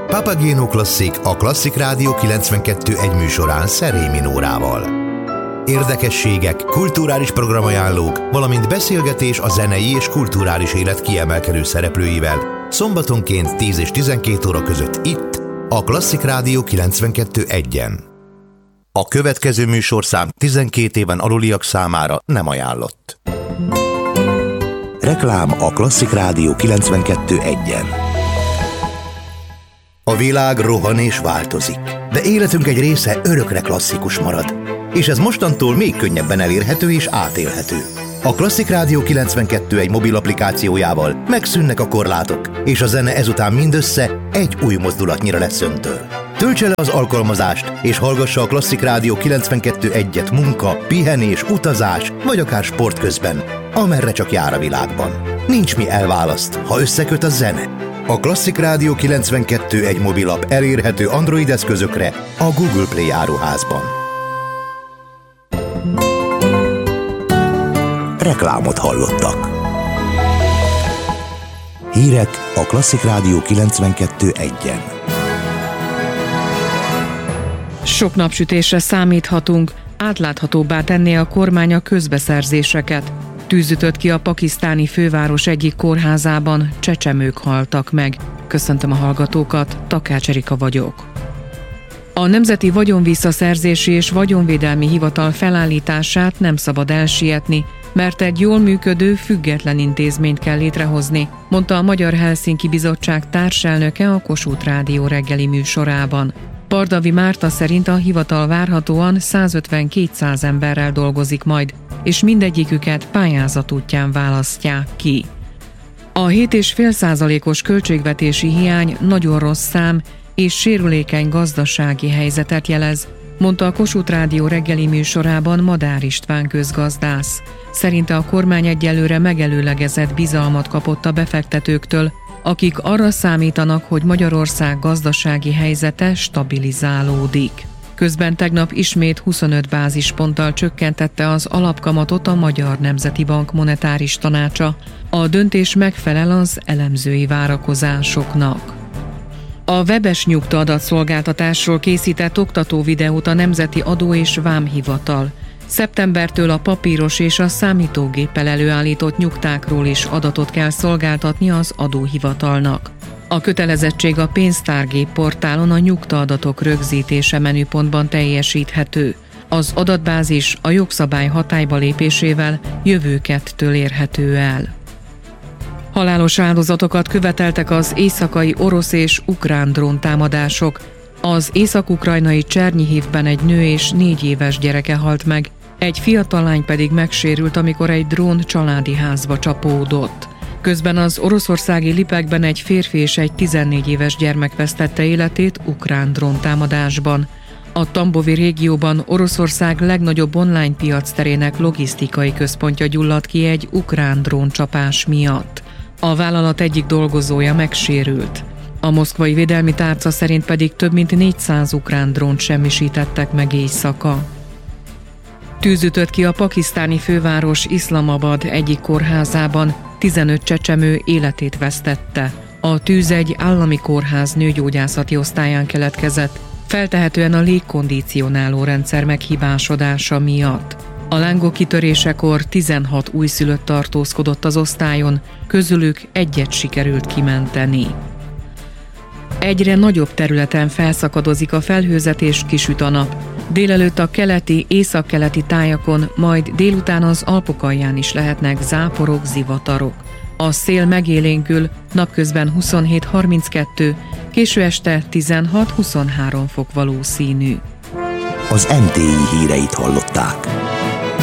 Papageno Klasszik a Klasszik Rádió 92.1 műsorán Szerémi Nórával. Érdekességek, kulturális programajánlók, valamint beszélgetés a zenei és kulturális élet kiemelkedő szereplőivel szombatonként 10 és 12 óra között itt, a Klasszik Rádió 92.1-en. A következő műsorszám 12 éven aluliak számára nem ajánlott. Reklám a Klasszik Rádió 92.1-en. A világ rohan és változik, de életünk egy része örökre klasszikus marad, és ez mostantól még könnyebben elérhető és átélhető. A Klasszik Rádió 92.1 mobil applikációjával megszűnnek a korlátok, és a zene ezután mindössze egy új mozdulatnyira lesz öntől. Töltse le az alkalmazást, és hallgassa a Klasszik Rádió 92.1-et munka, pihenés, utazás, vagy akár sport közben, amerre csak jár a világban. Nincs mi elválaszt, ha összeköt a zene. A Klasszik Rádió 92.1 mobilap elérhető Android eszközökre a Google Play áruházban. Reklámot hallottak. Hírek a Klasszik Rádió 92.1-en. Sok napsütésre számíthatunk, átláthatóbbá tenné a kormány a közbeszerzéseket. Tűz ütött ki a pakisztáni főváros egyik kórházában, csecsemők haltak meg. Köszöntöm a hallgatókat, Takács Erika vagyok. A Nemzeti Vagyonvisszaszerzési és Vagyonvédelmi Hivatal felállítását nem szabad elsietni, mert egy jól működő, független intézményt kell létrehozni, mondta a Magyar Helsinki Bizottság társelnöke a Kossuth Rádió reggeli műsorában. Pardavi Márta szerint a hivatal várhatóan 150-200 emberrel dolgozik majd, és mindegyiküket pályázat útján választják ki. A 7,5%-os költségvetési hiány nagyon rossz szám és sérülékeny gazdasági helyzetet jelez, mondta a Kossuth Rádió reggeli műsorában Madár István közgazdász. Szerinte a kormány egyelőre megelőlegezett bizalmat kapott a befektetőktől, akik arra számítanak, hogy Magyarország gazdasági helyzete stabilizálódik. Közben tegnap ismét 25 bázisponttal csökkentette az alapkamatot a Magyar Nemzeti Bank monetáris tanácsa. A döntés megfelel az elemzői várakozásoknak. A webes nyugta-adatszolgáltatásról készített oktató videót a Nemzeti Adó- és Vámhivatal. Szeptembertől a papíros és a számítógéppel előállított nyugtákról is adatot kell szolgáltatni az adóhivatalnak. A kötelezettség a pénztárgép portálon a nyugtaadatok rögzítése menüpontban teljesíthető. Az adatbázis a jogszabály hatályba lépésével jövő kettől érhető el. Halálos áldozatokat követeltek az éjszakai orosz és ukrán dróntámadások. Az észak-ukrajnai Csernyihivben egy nő és 4 éves gyereke halt meg, egy fiatal lány pedig megsérült, amikor egy drón családi házba csapódott. Közben az oroszországi Lipekben egy férfi és egy 14 éves gyermek vesztette életét ukrán dróntámadásban. A Tambovi régióban Oroszország legnagyobb online piacterének logisztikai központja gyulladt ki egy ukrán dróncsapás miatt. A vállalat egyik dolgozója megsérült. A moszkvai védelmi tárca szerint pedig több mint 400 ukrán drónt semmisítettek meg éjszaka. Tűz ütött ki a pakisztáni főváros Iszlamabad egyik kórházában, 15 csecsemő életét vesztette. A tűz egy állami kórház nőgyógyászati osztályán keletkezett, feltehetően a légkondicionáló rendszer meghibásodása miatt. A lángok kitörésekor 16 újszülött tartózkodott az osztályon, közülük egyet sikerült kimenteni. Egyre nagyobb területen felszakadozik a felhőzet és kisüt a nap. Délelőtt a keleti, északkeleti tájakon, majd délután az Alpok alján is lehetnek záporok, zivatarok. A szél megélénkül, napközben 27-32, késő este 16-23 fok valószínű. Az NTI híreit hallották.